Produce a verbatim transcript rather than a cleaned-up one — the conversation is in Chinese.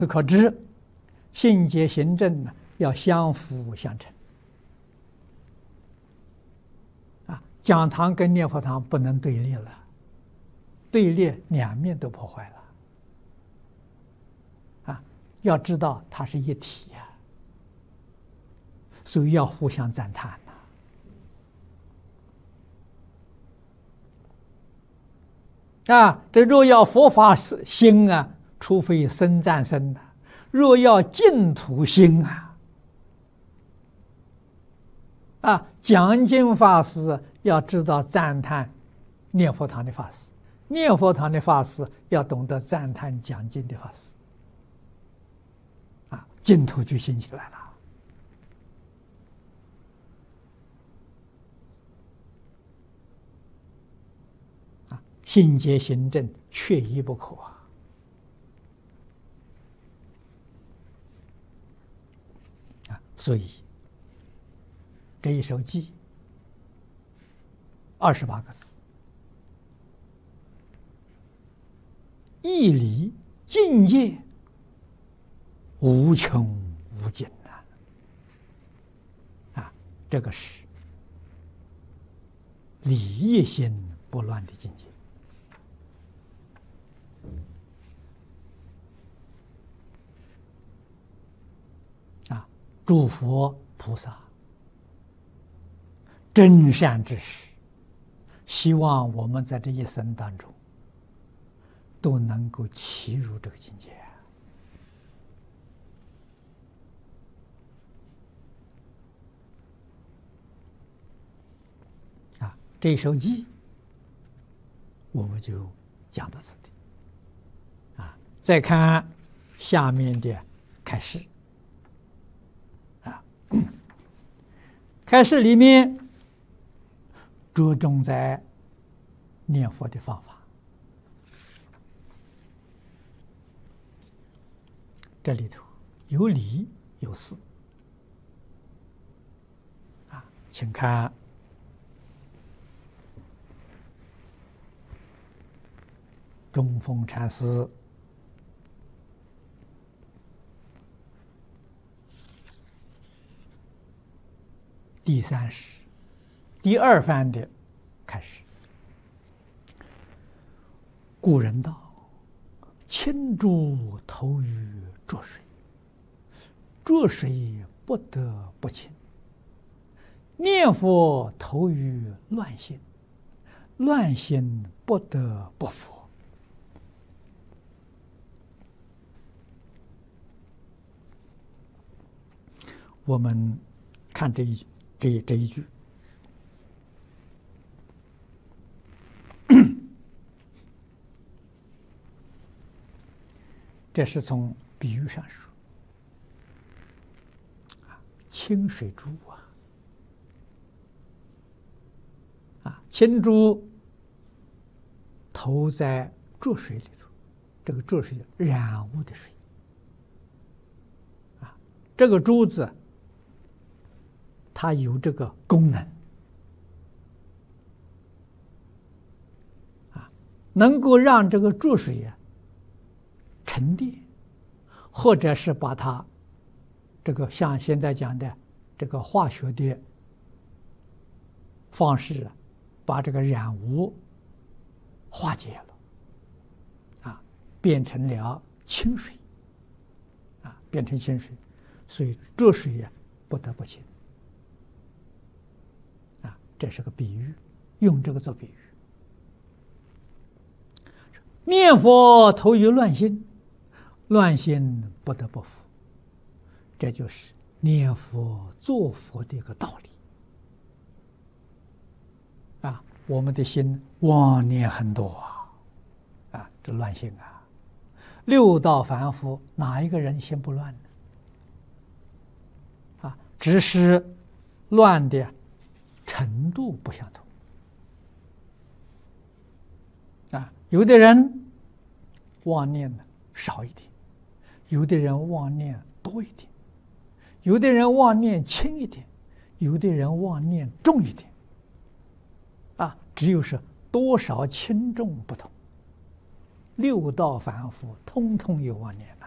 可知信解行证呢，要相辅相成啊！讲堂跟念佛堂不能对立了，对立两面都破坏了啊！要知道它是一体呀、啊，所以要互相赞叹呐、啊！啊，这若要佛法兴啊，除非僧赞僧呐；若要净土兴啊，啊，讲经法师要知道赞叹念佛堂的法师，念佛堂的法师要懂得赞叹讲经的法师，啊，净土就兴起来了。啊，信解行证缺一不可啊！啊，所以这一首偈二十八个字，义理境界无穷无尽呐！啊，这个是理一心不乱的境界。啊，诸佛菩萨真善之事，希望我们在这一生当中都能够契入这个境界啊！这一首偈我们就讲到此地啊。再看下面的开示啊，开示里面着重在念佛的方法，这里头有理有事啊，请看中峰禅师第三十第二番的开始。古人道：“轻珠投于浊水，浊水不得不清；念佛投于乱心，乱心不得不佛。”我们看这一这这一句。这是从比喻上说，啊，清水珠啊，啊，清珠投在浊水里头，这个浊水染污的水，啊，这个珠子它有这个功能，啊，能够让这个浊水啊沉淀，或者是把它这个像现在讲的这个化学的方式，把这个染污化解了，啊，变成了清水，啊，变成清水，所以浊水呀不得不清，啊，这是个比喻，用这个做比喻。念佛投于乱心，乱心不得不服，这就是念佛做佛的一个道理啊！我们的心妄念很多啊，啊，这乱心啊！六道凡夫哪一个人心不乱呢？啊，只是乱的程度不相同啊！有的人妄念呢少一点。有的人妄念多一点，有的人妄念轻一点，有的人妄念重一点，啊，只有是多少轻重不同。六道凡夫通通有妄念。